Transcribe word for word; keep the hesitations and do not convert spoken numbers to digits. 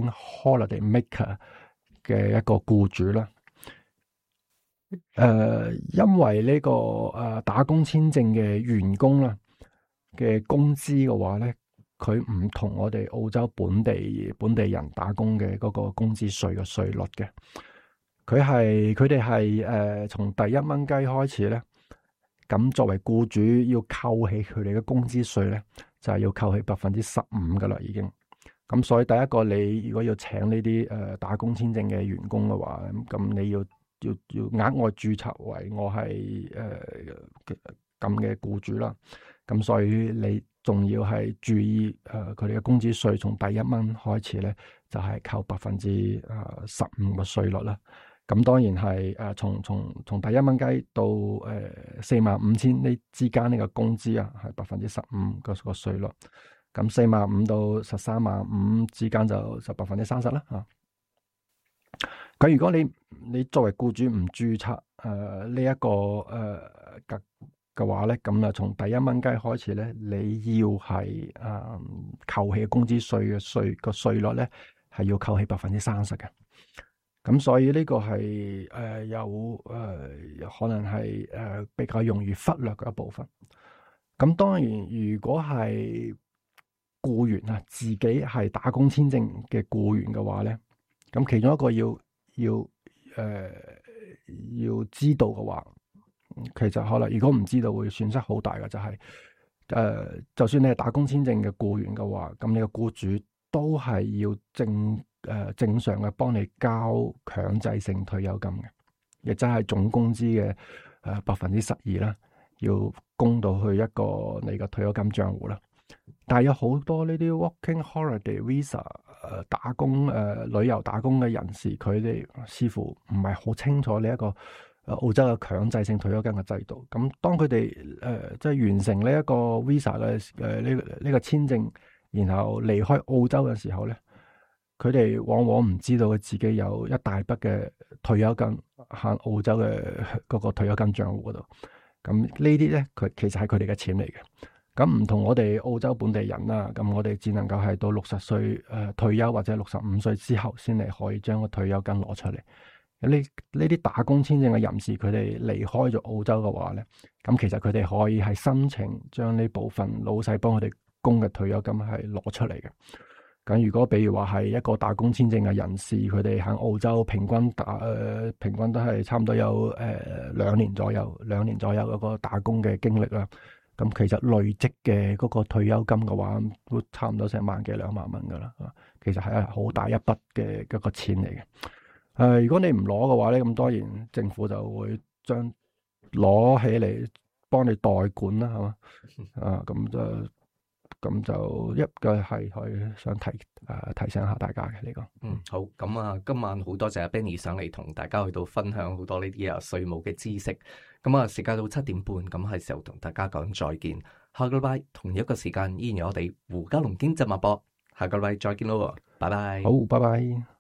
Working Holiday Maker 嘅一個僱主啦。誒、呃，因為呢、這個誒、呃、打工簽證嘅員工啦嘅工資嘅話咧，佢唔同我哋澳洲本地本地人打工嘅嗰個工資稅嘅稅率嘅。佢係佢哋係誒從第一蚊雞開始咧，咁作為僱主要扣起佢哋嘅工資稅咧，就係、是、要扣起百分之十五噶啦，已經。咁所以第一個你如果要請呢啲誒打工簽證嘅員工嘅話，咁你要要要額外註冊為我係誒咁嘅僱主啦。咁所以你仲要係注意誒佢哋嘅工資稅從第一蚊開始咧，就係、是、扣百分之誒十五嘅稅率啦。咁當然係誒從從從第一蚊雞到誒四萬五千呢之間呢個工資啊，係百分之十五個個稅率。咁四萬五到十三萬五之間就就百分之三十啦嚇。咁如果你你作為僱主唔註冊誒呢一個誒嘅嘅話咧，咁啊從第一蚊雞開始咧，你要係誒、呃、扣起工資稅嘅稅個稅率咧，係要扣起百分之三十嘅。咁所以呢個係誒、呃、有誒、呃、可能係誒、呃、比較容易忽略嘅一部分。咁當然，如果係僱員啊，自己係打工簽證嘅僱員嘅話咧，咁其中一個要要誒、呃、要知道嘅話，其實可能如果唔知道會損失好大嘅，就係、是、誒、呃，就算你係打工簽證嘅僱員嘅話，咁你個僱主都係要正誒、呃、正常嘅幫你交強制性退休金嘅，亦即係總工資嘅誒百分之十二啦，要供到去一個你嘅退休金賬戶啦。但係有好多呢啲 Working Holiday Visa 誒、呃、打工誒、呃、旅遊打工嘅人士，佢哋似乎唔係好清楚呢一個誒澳洲嘅強制性退休金嘅制度。咁當佢哋誒即係完成呢一個 Visa 嘅誒呢呢個簽證，然後離開澳洲嘅時候咧，佢哋往往唔知道佢自己有一大筆嘅退休金喺澳洲嘅嗰個退休金賬戶嗰度。咁呢啲咧，佢其實係佢哋嘅錢嚟嘅。咁唔同我哋澳洲本地人啦，咁我哋只能夠係到六十歲誒退休或者六十五歲之後先嚟可以將個退休金攞出嚟。咁呢呢啲打工簽證嘅人士，佢哋離開咗澳洲嘅話咧，咁其實佢哋可以係申請將呢部分老細幫佢哋供嘅退休金係攞出嚟嘅。咁如果比如話係一個打工簽證嘅人士，佢哋喺澳洲平均打誒、呃、平均都係差唔多有誒兩、呃、年左右，兩年左右嗰個打工嘅經歷啦。咁其實累積嘅嗰個退休金嘅話，都差唔多成萬幾兩萬蚊噶啦。其實係好大一筆嘅一個錢嚟嘅。誒、呃，如果你唔攞嘅話咧，咁當然政府就會將攞起嚟幫你代管啦，係嘛？啊，咁就咁就一個係可以想提誒、呃、提醒下大家嘅呢個。 嗯，好。咁啊，今晚好多謝阿 Benny 上嚟同大家去到分享好多呢啲啊稅務嘅知識。咁啊，時間到七點半，咁係時候同大家講再見。下個禮拜同一個時間依然有我哋胡嘉龍經濟脈搏。下個禮拜再見咯，拜拜。 好，拜拜。